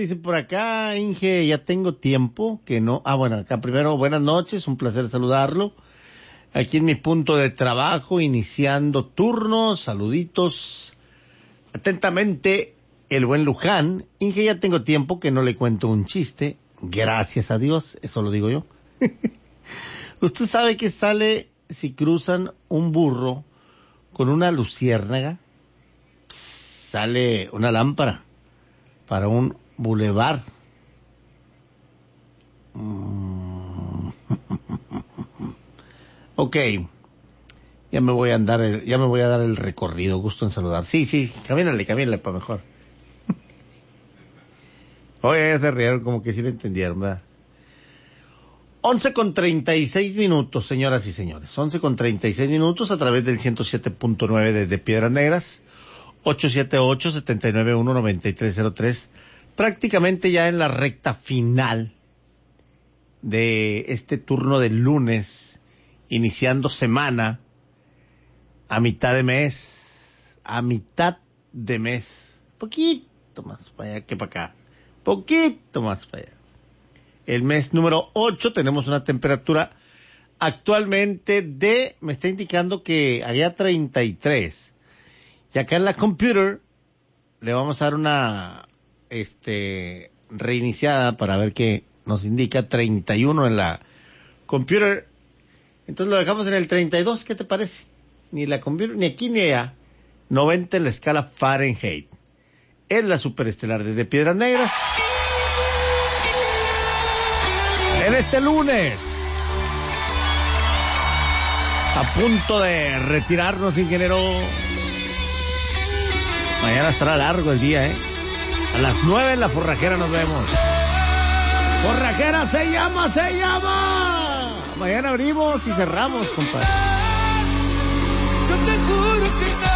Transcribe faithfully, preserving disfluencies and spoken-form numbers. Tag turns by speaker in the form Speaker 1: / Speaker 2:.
Speaker 1: dice por acá, Inge, ya tengo tiempo que no... Ah, bueno, acá primero, buenas noches, un placer saludarlo. Aquí en mi punto de trabajo, iniciando turno, saluditos. Atentamente, el buen Luján. Inge, ya tengo tiempo que no le cuento un chiste. Gracias a Dios, eso lo digo yo. ¿Usted sabe qué sale si cruzan un burro con una luciérnaga? Sale una lámpara para un bulevar. Mm. Ok, ya me voy a andar, el, ya me voy a dar el recorrido. Gusto en saludar. Sí, sí, camínale, camínale para mejor. Oye, ya se rieron como que sí lo entendieron, ¿verdad? Once con treinta y seis minutos, señoras y señores. Once con treinta y seis minutos a través del ciento siete punto nueve desde Piedras Negras. ocho siete ocho, siete nueve uno, nueve tres cero tres. Prácticamente ya en la recta final de este turno del lunes, iniciando semana, a mitad de mes, a mitad de mes, poquito más para allá que para acá, poquito más para allá. El mes número ocho, tenemos una temperatura actualmente de, me está indicando que había treinta y tres. Y acá en la computer le vamos a dar una este reiniciada para ver qué nos indica. Treinta y uno en la computer. Entonces lo dejamos en el treinta y dos, ¿qué te parece? Ni la computer, ni aquí ni allá. noventa en la escala Fahrenheit. Es la superestelar desde Piedras Negras. En este lunes, a punto de retirarnos, ingeniero. Mañana estará largo el día, ¿eh? A las nueve en la Forrajera nos vemos. ¡Forrajera se llama, se llama! Mañana abrimos y cerramos, compadre.
Speaker 2: Yo te juro que